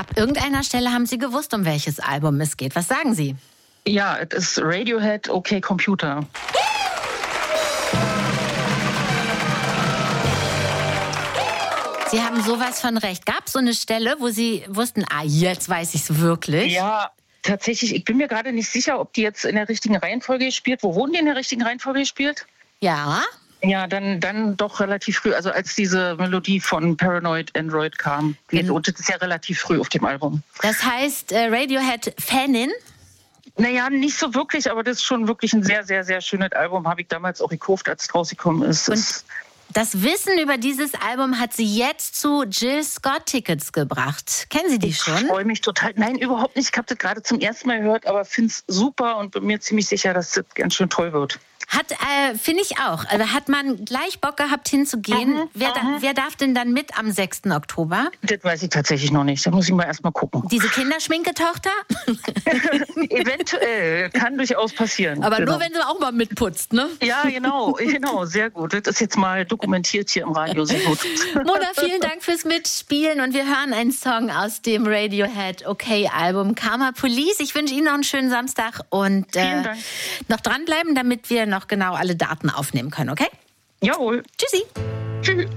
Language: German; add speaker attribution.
Speaker 1: Ab irgendeiner Stelle haben Sie gewusst, um welches Album es geht. Was sagen Sie?
Speaker 2: Ja, es ist Radiohead, Okay Computer.
Speaker 1: Sie haben sowas von recht. Gab es so eine Stelle, wo Sie wussten, jetzt weiß ich es wirklich?
Speaker 2: Ja, tatsächlich. Ich bin mir gerade nicht sicher, ob die jetzt in der richtigen Reihenfolge gespielt. Wo wurden die in der richtigen Reihenfolge gespielt?
Speaker 1: Ja.
Speaker 2: Ja, dann doch relativ früh. Also als diese Melodie von Paranoid Android kam. Und das ist ja relativ früh auf dem Album.
Speaker 1: Das heißt, Radiohead-Fanin?
Speaker 2: Naja, nicht so wirklich, aber das ist schon wirklich ein sehr, sehr, sehr schönes Album. Habe ich damals auch gekauft, als es rausgekommen ist.
Speaker 1: Und das Wissen über dieses Album hat Sie jetzt zu Jill Scott Tickets gebracht. Kennen Sie die schon?
Speaker 2: Ich freue mich total. Nein, überhaupt nicht. Ich habe das gerade zum ersten Mal gehört, aber finde es super und bin mir ziemlich sicher, dass das ganz schön toll wird.
Speaker 1: Finde ich auch. Also hat man gleich Bock gehabt hinzugehen. Wer darf denn dann mit am 6. Oktober?
Speaker 2: Das weiß ich tatsächlich noch nicht. Da muss ich mal erst mal gucken.
Speaker 1: Diese Kinderschminketochter?
Speaker 2: Eventuell. Kann durchaus passieren.
Speaker 1: Aber nur, wenn sie auch mal mitputzt, ne?
Speaker 2: Ja, genau. Sehr gut. Das ist jetzt mal dokumentiert hier im Radio. Sehr gut.
Speaker 1: Mona, vielen Dank fürs Mitspielen. Und wir hören einen Song aus dem Radiohead OK-Album Karma Police. Ich wünsche Ihnen noch einen schönen Samstag und
Speaker 2: vielen Dank.
Speaker 1: Noch dranbleiben, damit wir noch genau alle Daten aufnehmen können, okay?
Speaker 2: Jawohl.
Speaker 1: Tschüssi.
Speaker 2: Tschüss.